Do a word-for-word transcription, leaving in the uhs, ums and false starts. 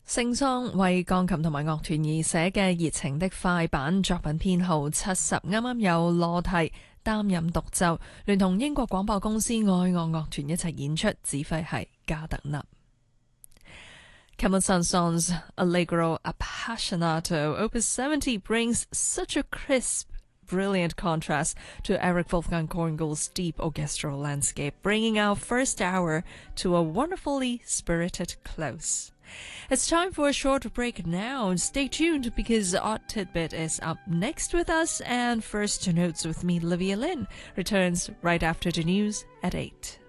聖桑為鋼琴同埋樂團而寫嘅熱情的快板作品編號七十，啱啱由羅提擔任獨奏，聯同英國廣播公司愛樂樂團一齊演出，指揮係加特納。Camille Saint-Saëns' Allegro Appassionato Opus seventy brings such a crisp, brilliant contrast to Eric Wolfgang Korngold's deep orchestral landscape, bringing our first hour to a wonderfully spirited close. It's time for a short break now. Stay tuned because Odd Tidbit is up next with us, and First Notes with me, Livia Lynn, returns right after the news at eight.